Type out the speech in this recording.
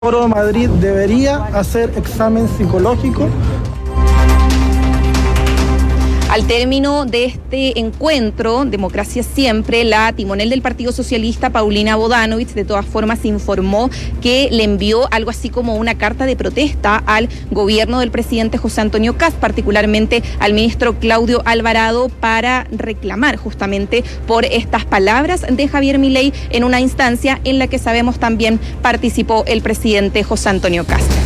Foro de Madrid debería hacer examen psicológico. Al término de este encuentro, Democracia Siempre, la timonel del Partido Socialista, Paulina Bodanovich, de todas formas informó que le envió algo así como una carta de protesta al gobierno del presidente José Antonio Kast, particularmente al ministro Claudio Alvarado, para reclamar justamente por estas palabras de Javier Milei en una instancia en la que sabemos también participó el presidente José Antonio Kast.